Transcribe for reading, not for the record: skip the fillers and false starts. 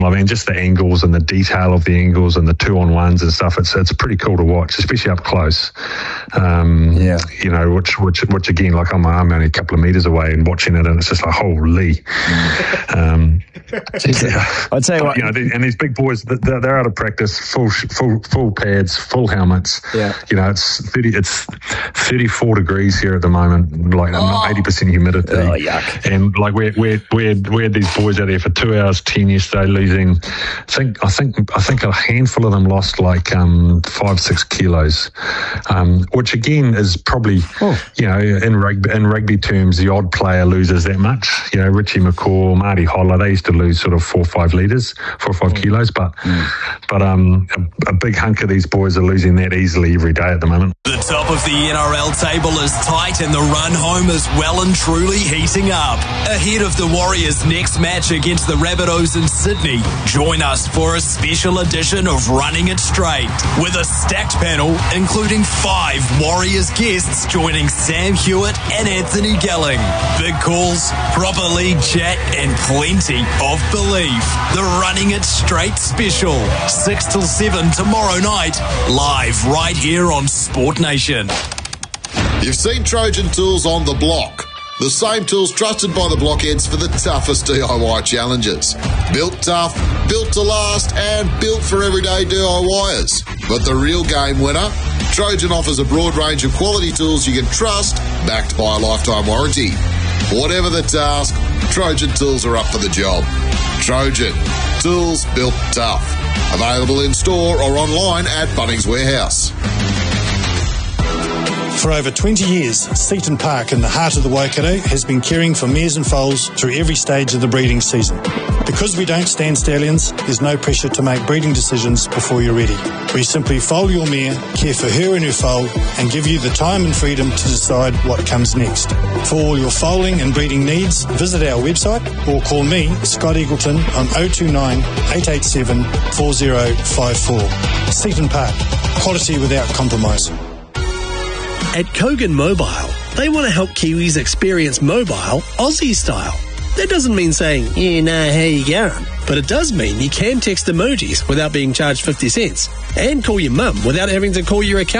I mean, just the angles and the detail of the angles and the 2-on-1s and stuff. It's pretty cool to watch, especially up close. You know, which again, like I'm only a couple of meters away and watching it, and it's just like, holy. I'd say what, you know, and these big boys, they're out of practice, full pads, full helmets. Yeah. You know, it's 34 degrees here at the moment, like 80% humidity. Oh, yuck. And like we had these boys out there for 2 hours 10 yesterday, losing. I think a handful of them lost like 5-6 kilos, which again is probably you know, in rugby terms, the odd player loses that much. You know, Richie McCaw, Marty Holler, they used to lose sort of 4 or 5 kilos, but a big hunk of these boys are losing that easily every day at the moment. The top of the NRL table is tight and the run home is well and truly heating up. Ahead of the Warriors' next match against the Rabbitohs in Sydney, join us for a special edition of Running It Straight with a stacked panel including 5 Warriors guests joining Sam Hewitt and Anthony Gelling. Big calls, proper league chat and plenty of belief. The Running It Straight special, 6 till 7 tomorrow night, live right here on Sport Nation. You've seen Trojan Tools on the block. The same tools trusted by the blockheads for the toughest DIY challenges. Built tough, built to last, and built for everyday DIYers. But the real game winner? Trojan offers a broad range of quality tools you can trust, backed by a lifetime warranty. Whatever the task, Trojan Tools are up for the job. Trojan, tools built tough. Available in store or online at Bunnings Warehouse. For over 20 years, Seaton Park in the heart of the Waikato has been caring for mares and foals through every stage of the breeding season. Because we don't stand stallions, there's no pressure to make breeding decisions before you're ready. We simply foal your mare, care for her and her foal, and give you the time and freedom to decide what comes next. For all your foaling and breeding needs, visit our website or call me, Scott Eagleton, on 029 887 4054. Seaton Park, quality without compromise. At Kogan Mobile, they want to help Kiwis experience mobile Aussie style. That doesn't mean saying, yeah, nah, how you going? But it does mean you can text emojis without being charged 50 cents and call your mum without having to call your account.